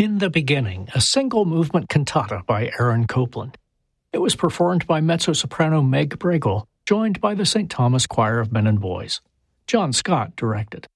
In the Beginning, a single-movement cantata by Aaron Copland. It was performed by mezzo-soprano Meg Bregel, joined by the St. Thomas Choir of Men and Boys. John Scott directed.